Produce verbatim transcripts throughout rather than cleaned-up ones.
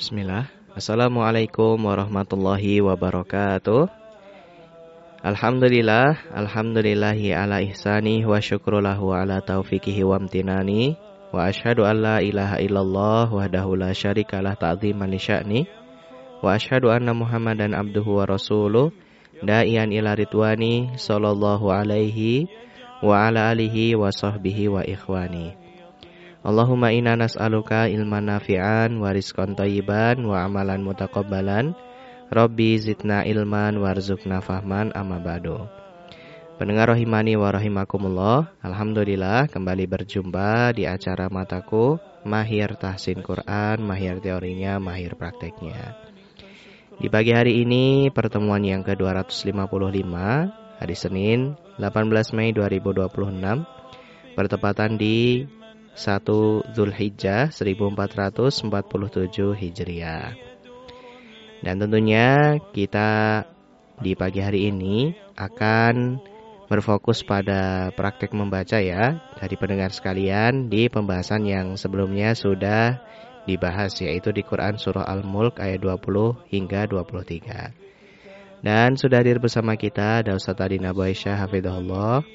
Bismillah. Assalamualaikum warahmatullahi wabarakatuh. Alhamdulillah, alhamdulillahi ala ihsani wa syukrulahu ala taufiqihi wa amtinani. Wa asyhadu an la ilaha illallah wahdahu la syarikalah ta'ziman li sya'ni. Wa asyhadu anna Muhammadan abduhu wa rasuluh da'iyan ila ridwani sallallahu alaihi wa ala alihi wa sahbihi wa ikhwani. Allahumma inna nas'aluka ilman nafi'an wa rizqan thayyiban wa amalan mutaqabbalan. Rabbi zidna ilman warzuqna fahman, amma ba'du. Pendengar rahimani wa rahimakumullah, alhamdulillah kembali berjumpa di acara mataku Mahir Tahsin Quran, mahir teorinya, mahir prakteknya. Di pagi hari ini pertemuan yang ke dua ratus lima puluh lima, hari Senin delapan belas Mei dua ribu dua puluh enam, bertepatan di satu Zulhijjah seribu empat ratus empat puluh tujuh Hijriah. Dan tentunya kita di pagi hari ini akan berfokus pada praktek membaca ya, dari pendengar sekalian di pembahasan yang sebelumnya sudah dibahas, yaitu di Quran Surah Al-Mulk ayat dua puluh hingga dua puluh tiga. Dan sudah hadir bersama kita ada Ustaz Adin Abu Aisyah hafizahullah.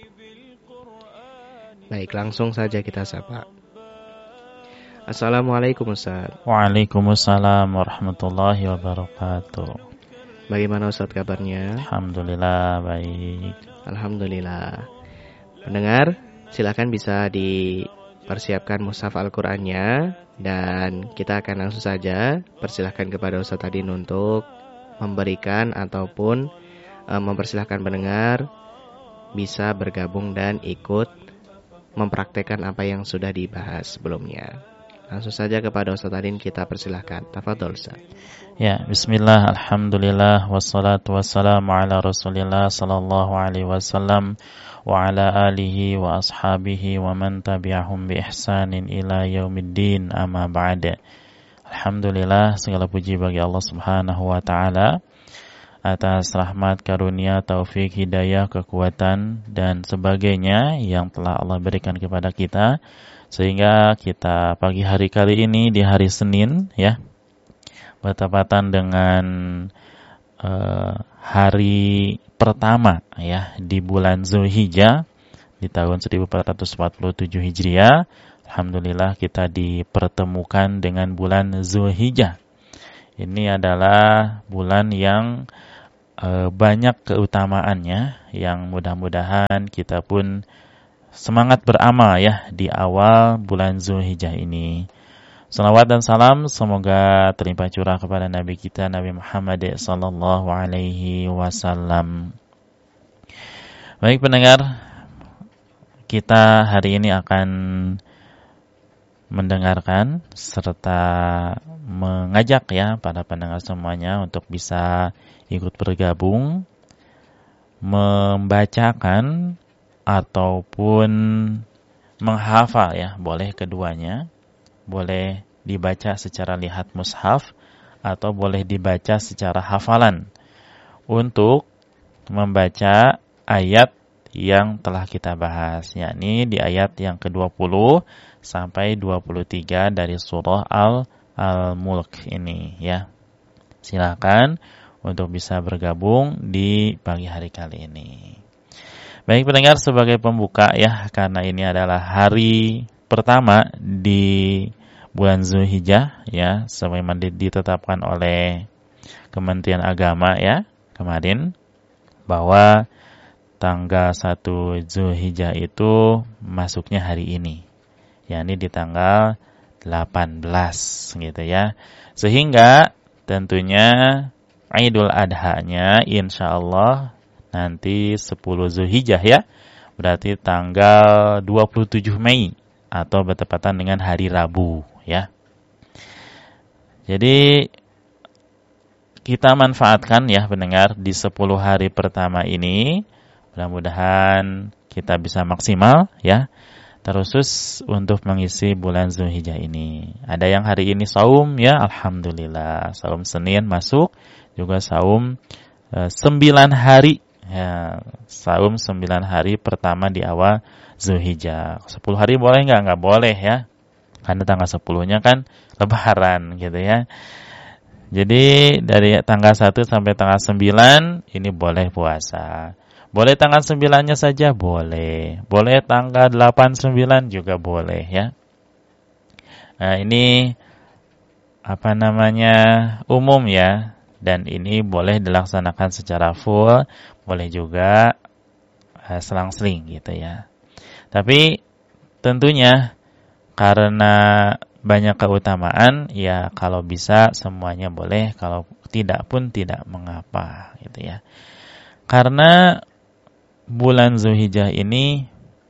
Baik, langsung saja kita sapa. Assalamualaikum Ustaz. Waalaikumsalam warahmatullahi wabarakatuh. Bagaimana Ustaz kabarnya? Alhamdulillah baik. Alhamdulillah. Pendengar, silakan bisa dipersiapkan mushaf Al-Qur'annya dan kita akan langsung saja persilahkan kepada Ustaz Adin untuk memberikan ataupun e, mempersilahkan pendengar bisa bergabung dan ikut mempraktekkan apa yang sudah dibahas sebelumnya. Langsung saja kepada Ustaz Adin kita persilahkan. Tafadhol Ustaz. Ya, bismillah, alhamdulillah, wassalatu wassalamu ala rasulillah sallallahu alaihi wasallam wa ala alihi wa ashabihi wa man tabi'ahum bi ihsanin ila yaumiddin, amma ba'da. Alhamdulillah, segala puji bagi Allah subhanahu wa ta'ala atas rahmat, karunia, taufik, hidayah, kekuatan dan sebagainya yang telah Allah berikan kepada kita, sehingga kita pagi hari kali ini di hari Senin ya, bertepatan dengan uh, hari pertama ya di bulan Zulhijjah di tahun seribu empat ratus empat puluh tujuh Hijriah. Alhamdulillah kita dipertemukan dengan bulan Zulhijjah. Ini adalah bulan yang uh, banyak keutamaannya, yang mudah-mudahan kita pun semangat beramal ya di awal bulan Zulhijjah ini. Salawat dan salam semoga terlimpah curah kepada Nabi kita Nabi Muhammad sallallahu alaihi wasallam. Baik pendengar, kita hari ini akan mendengarkan serta mengajak ya para pendengar semuanya untuk bisa ikut bergabung membacakan ataupun menghafal ya, boleh keduanya. Boleh dibaca secara lihat mushaf atau boleh dibaca secara hafalan untuk membaca ayat yang telah kita bahas, yakni di ayat yang ke dua puluh sampai dua puluh tiga dari surah Al Al-Mulk ini ya. Silakan untuk bisa bergabung di pagi hari kali ini. Baik pendengar, sebagai pembuka ya, karena ini adalah hari pertama di bulan Zulhijjah ya, sebagaimana ditetapkan oleh Kementerian Agama ya kemarin, bahwa tanggal satu Zulhijjah itu masuknya hari ini, yakni di tanggal delapan belas gitu ya. Sehingga tentunya Idul Adha-nya insyaallah nanti sepuluh Zulhijjah ya, berarti tanggal dua puluh tujuh Mei atau bertepatan dengan hari Rabu ya. Jadi kita manfaatkan ya pendengar di sepuluh hari pertama ini, mudah-mudahan kita bisa maksimal ya, terusus untuk mengisi bulan Zulhijjah ini. Ada yang hari ini saum ya, alhamdulillah, saum Senin masuk, juga saum e, sembilan hari ya, saum sembilan hari pertama di awal Zulhijjah. sepuluh hari boleh enggak? Enggak boleh ya. Karena tanggal sepuluhnya kan lebaran gitu ya. Jadi dari tanggal satu sampai tanggal sembilan ini boleh puasa. Boleh tanggal sembilannya saja boleh. Boleh tanggal delapan sembilan juga boleh ya. Nah, ini apa namanya? Umum ya. Dan ini boleh dilaksanakan secara full, boleh juga uh, selang-seling gitu ya. Tapi tentunya karena banyak keutamaan, ya kalau bisa semuanya boleh, kalau tidak pun tidak mengapa gitu ya. Karena bulan Zulhijjah ini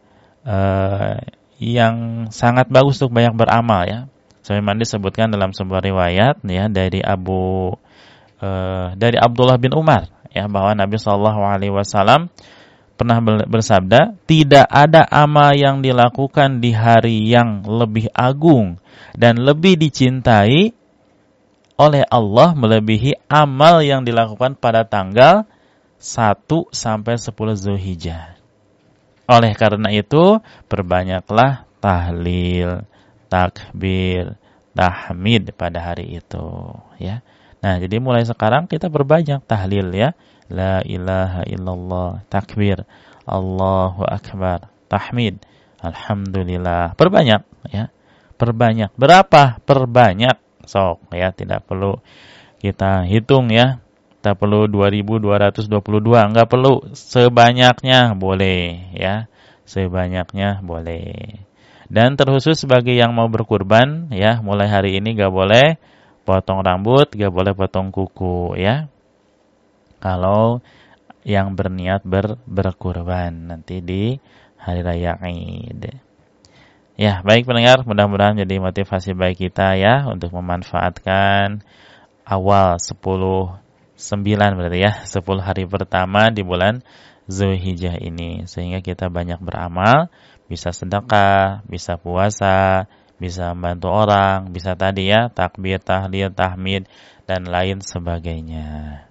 eh, yang sangat bagus untuk banyak beramal ya. Sebagaimana disebutkan dalam sebuah riwayat ya dari Abu eh, dari Abdullah bin Umar ya, bahwa Nabi Shallallahu Alaihi Wasallam pernah bersabda, tidak ada amal yang dilakukan di hari yang lebih agung dan lebih dicintai oleh Allah melebihi amal yang dilakukan pada tanggal satu sampai sepuluh Zulhijjah. Oleh karena itu, perbanyaklah tahlil, takbir, tahmid pada hari itu, ya. Nah, jadi mulai sekarang kita perbanyak tahlil ya. La ilaha illallah, takbir, Allahu akbar, tahmid, alhamdulillah. Perbanyak ya. Perbanyak. Berapa? Perbanyak. Sok ya, tidak perlu kita hitung ya. Kita perlu dua ribu dua ratus dua puluh dua, enggak perlu, sebanyaknya boleh ya. Sebanyaknya boleh. Dan terkhusus bagi yang mau berkurban ya, mulai hari ini enggak boleh potong rambut, enggak boleh potong kuku ya. Kalau yang berniat ber, berkurban nanti di hari raya Id. Ya, baik pendengar, mudah-mudahan jadi motivasi baik kita ya untuk memanfaatkan awal sepuluh sembilan berarti ya, sepuluh hari pertama di bulan Zulhijjah ini, sehingga kita banyak beramal, bisa sedekah, bisa puasa, bisa membantu orang, bisa tadi ya takbir, tahlil, tahmid dan lain sebagainya.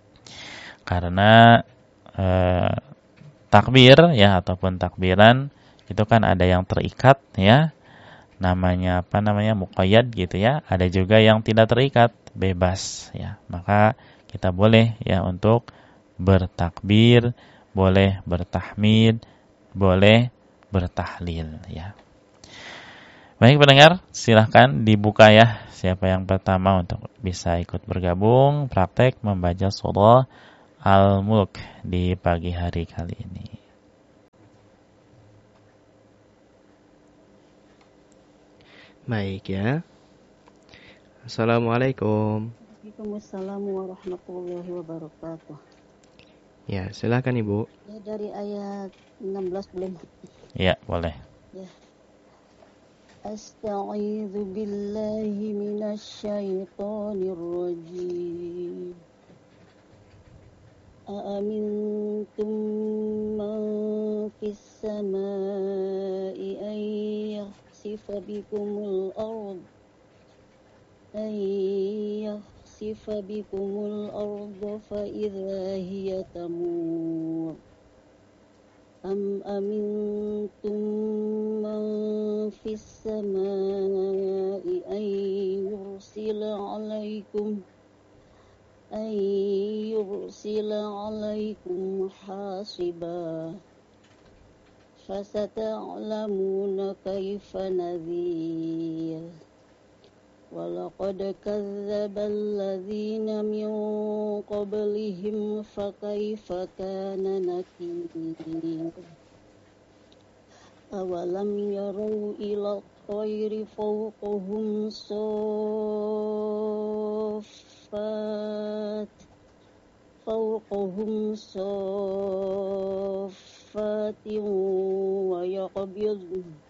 Karena eh, takbir ya ataupun takbiran itu kan ada yang terikat ya, namanya apa namanya muqayyad gitu ya, ada juga yang tidak terikat, bebas ya. Maka kita boleh ya untuk bertakbir, boleh bertahmid, boleh bertahlil ya. Baik pendengar, silahkan dibuka ya siapa yang pertama untuk bisa ikut bergabung praktek membaca surah Al-Mulk di pagi hari kali ini. Baik ya. Assalamualaikum. Waalaikumsalam warahmatullahi wabarakatuh. Ya, silakan Ibu. Ya, dari ayat enam belas boleh? Ya, boleh. Ya. Astaghiitsu billahi minasyaitonir rajim. Aamintum man fis samaa'i an yakhsifa bikumul ardh an yakhsifa bikumul ardha fa idza hiya tamur. Am amintum man fis samaa'i an yursila 'alaikum an yursila 'alaikum hasiba. Fasata'lamuna kaifa nadhir. Walaqad kadzdzaba alladziina min qablihim fakaifa kana nakir. Awalam yarau ila at-tayri fawqahum saffat fawqahum saffatin wa yaqbidun